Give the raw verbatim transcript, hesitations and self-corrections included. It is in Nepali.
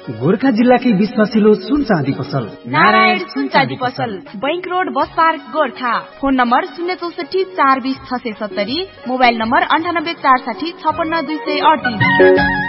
गोर्खा जिल्लाकै विश्वासिलो सुन चाँदी पसल नारायण सुन चाँदी पसल, bank road, bus park, Gorkha. Phone number शून्य चौसठी चार बीस छ सय सत्तरी, मोबाइल नम्बर अन्ठानब्बे चार साठी छपन्न दुई सय अडतिस।